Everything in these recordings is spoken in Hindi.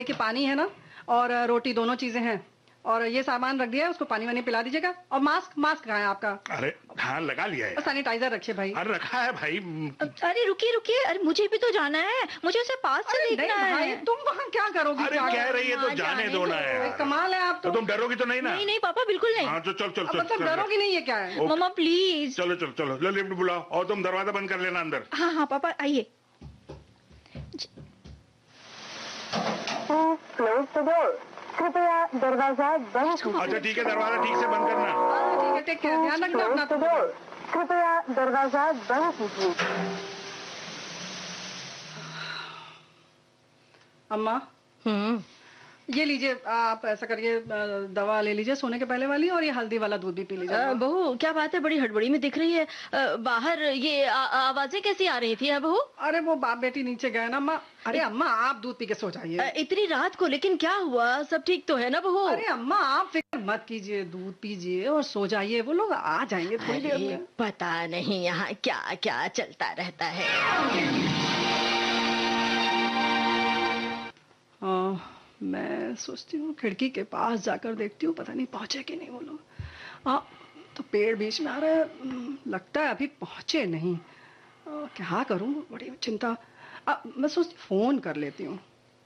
कि पानी है ना और रोटी दोनों चीजें हैं और ये सामान रख दिया है, उसको पानी वानी पिला दीजिएगा। और मास्क मास्क कहाँ है आपका? अरे हाँ लगा लिया है। सैनिटाइजर रखिए भाई। अरे रखा है भाई। अरे रुकिए रुकिए, अरे मुझे भी तो जाना है, मुझे उसे पास से देखना भाई, है। तुम वहाँ क्या करोगी? अरे कह रही है तो जाने दो ना यार। कमाल है आप तो तुम डरोगी तो नहीं ना? नहीं नहीं पापा बिल्कुल नहीं। हाँ तो चल चल चल। मतलब डरोगी नहीं है क्या है? मम्मा प्लीज। चलो चलो चलो, लो लिफ्ट बुलाओ और तुम दरवाजा बंद कर लेना अंदर। हाँ हाँ पापा आइए। कृपया दरवाजा बंद कीजिए। अच्छा ठीक है, दरवाजा ठीक से बंद करना। ठीक है, टेक केयर, ध्यान रखना अपना। कृपया दरवाजा बंद कीजिए। अम्मा ये लीजिए, आप ऐसा करिए, दवा ले लीजिए सोने के पहले वाली, और ये हल्दी वाला दूध भी पी लीजिए। बहू क्या बात है, बड़ी हड़बड़ी में दिख रही है। बाहर ये आवाजें कैसी आ रही थी बहू? अरे वो बाप बेटी नीचे गए ना अम्मा। अरे अम्मा आप दूध पी के सो जाइए। इतनी रात को, लेकिन क्या हुआ, सब ठीक तो है ना बहू? अरे अम्मा आप फिक्र मत कीजिए, दूध पीजिए और सो जाइए, वो लोग आ जाएंगे थोड़ी देर में। पता नहीं यहाँ क्या क्या चलता रहता है। मैं सोचती हूँ खिड़की के पास जाकर देखती हूँ, पता नहीं पहुंचे कि नहीं वो लोग। तो पेड़ बीच में आ रहा है, लगता है अभी पहुंचे नहीं। क्या करूँ, बड़ी चिंता। मैं सोचती फोन कर लेती हूँ।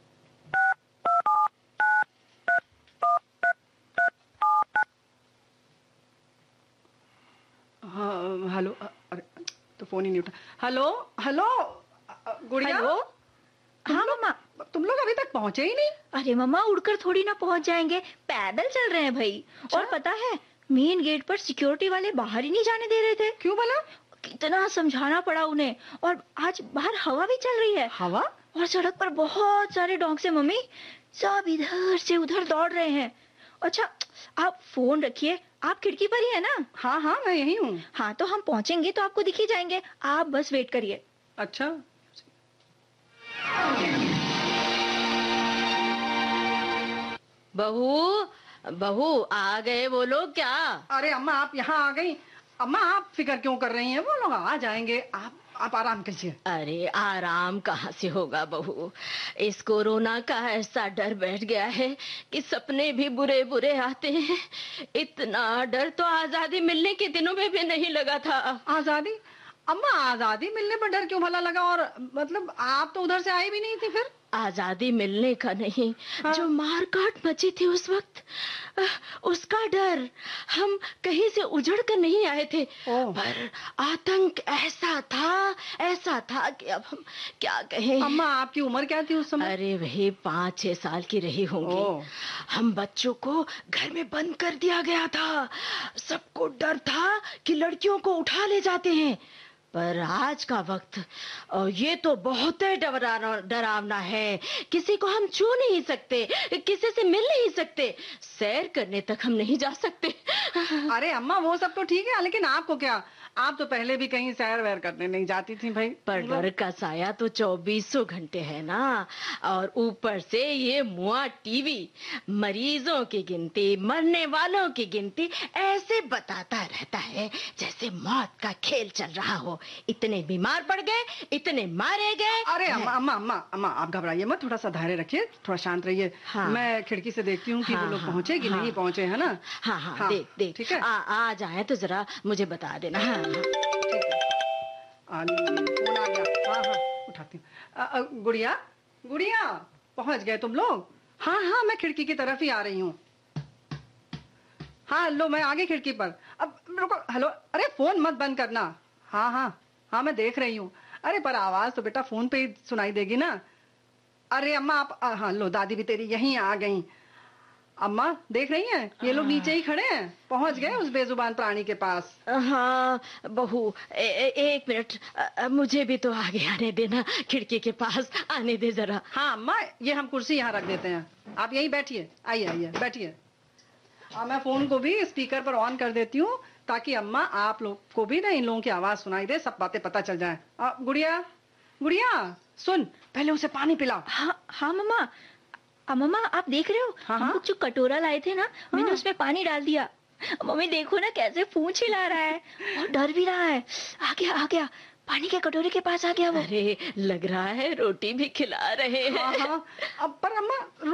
हाँ हेलो। अरे तो फोन ही नहीं उठा। हेलो हेलो गुड़िया। हाँ मम्मा। तुम लोग अभी तक पहुंचे ही नहीं? अरे मम्मा उड़कर थोड़ी ना पहुंच जाएंगे, पैदल चल रहे हैं भाई। और पता है मेन गेट पर सिक्योरिटी वाले बाहर ही नहीं जाने दे रहे थे। क्यों भला? कितना समझाना पड़ा उन्हें। और आज बाहर हवा भी चल रही है। हवा? और सड़क पर बहुत सारे डॉग्स हैं मम्मी, सब इधर से उधर दौड़ रहे हैं। अच्छा आप फोन रखिए, आप खिड़की पर ही है ना? हाँ हाँ मैं यही हूँ। हाँ तो हम पहुंचेंगे तो आपको दिख ही जाएंगे, आप बस वेट करिए। अच्छा बहू बहू आ गए वो लोग क्या? अरे अम्मा आप यहाँ आ गई। अम्मा आप फिक्र क्यों कर रही हैं, वो लोग आ जाएंगे, आप आराम कीजिए। अरे आराम कहाँ से होगा बहू, इस कोरोना का ऐसा डर बैठ गया है कि सपने भी बुरे बुरे आते हैं। इतना डर तो आजादी मिलने के दिनों में भी नहीं लगा था। आजादी? अम्मा आजादी मिलने पर डर क्यों भला लगा? और मतलब आप तो उधर से आई भी नहीं थी फिर। आजादी मिलने का नहीं, हाँ? जो मारकाट मची थी उस वक्त, उसका डर। हम कहीं से उजड़ कर नहीं आए थे, पर आतंक ऐसा था कि अब हम क्या कहें। अम्मा आपकी उम्र क्या थी उस समय? अरे वही 5-6 साल की रही होंगी। हम बच्चों को घर में बंद कर दिया गया था। सबको डर था कि लड़कियों को उठा ले जाते हैं। पर आज का वक्त ये तो बहुत ही डरावना है। किसी को हम छू नहीं सकते, किसी से मिल नहीं सकते, सैर करने तक हम नहीं जा सकते। अरे अम्मा वो सब तो ठीक है, लेकिन आपको क्या, आप तो पहले भी कहीं सैर वैर करने नहीं जाती थी भाई। पर डर का साया तो 24 घंटे है ना। और ऊपर से ये मुआ टीवी मरीजों की गिनती, मरने वालों की गिनती ऐसे बताता रहता है जैसे मौत का खेल चल रहा हो। इतने बीमार पड़ गए, इतने मारे गए। अरे अम्मा अम्मा अम्मा अम्मा आप घबराइए मत, थोड़ा सा धैर्य रखिए, थोड़ा शांत रहिए। हाँ। मैं खिड़की से देखती हूँ कि वो लोग पहुंचे कि नहीं पहुंचे, है ना? हाँ देख ठीक है। आ जाए तो जरा मुझे बता देना। हाँ ठीक है। फोन आ गया। हाँ उठाती हूँ। गुड़िया गुड़िया पहुंच गए तुम लोग? हाँ मैं खिड़की की तरफ ही आ रही हूँ। हाँ लो मैं आ गई खिड़की पर। अब रुको, हेलो। अरे फोन मत बंद करना। हाँ मैं देख रही हूँ। अरे पर आवाज तो बेटा फोन पे ही सुनाई देगी ना। अरे अम्मा आप हाँ लो, दादी भी तेरी यहीं आ गई। अम्मा देख रही हैं, ये लोग नीचे ही खड़े हैं, पहुंच गए उस बेजुबान प्राणी के पास। हाँ बहू एक मिनट, मुझे भी तो आगे आने देना, खिड़की के पास आने दे जरा। हाँ अम्मा ये हम कुर्सी यहाँ रख देते हैं, आप यहीं बैठिए। आइए बैठिए। मैं फोन को भी स्पीकर पर ऑन कर देती हूँ ताकि अम्मा आप लोग को भी ना इन लोगों की आवाज सुनाई दे, सब बातें पता चल जाए। गुड़िया सुन, पहले उसे पानी पिला। हाँ मम्मा। मम्मा आप देख रहे हो, हम लोग जो कटोरा लाए थे ना, मैंने उसमें पानी डाल दिया। मम्मी देखो ना कैसे पूंछ हिला रहा है और डर भी रहा है। आ गया पानी के कटोरे के पास आ गया वो। अरे लग रहा है रोटी भी खिला रहे हैं। हाँ हाँ, अब पर अम्मा